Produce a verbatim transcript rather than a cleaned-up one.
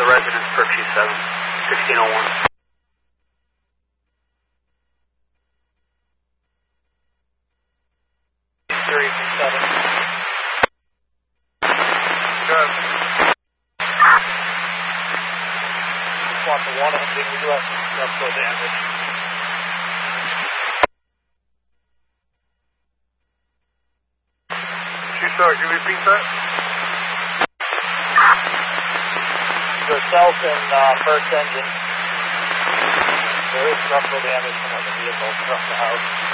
the residence per Q seven, sixteen oh one. three seven. Good. Swap to one ending, we do have some structural damage. Sorry, can you repeat that? Yourself and uh, first engine. There is structural damage from one of the vehicles across the house.